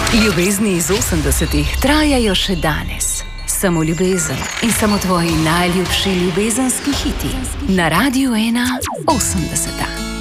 Ljubezni iz 80-ih trajajo še danes. Samo ljubezen in samo tvoji najljubši ljubezenski hiti. Na Radiu 1 80.